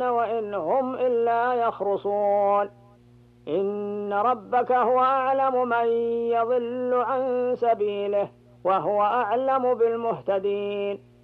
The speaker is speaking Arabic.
وإن هم إلا يخرصون. إن ربك هو أعلم من يضل عن سبيله وهو أعلم بالمهتدين.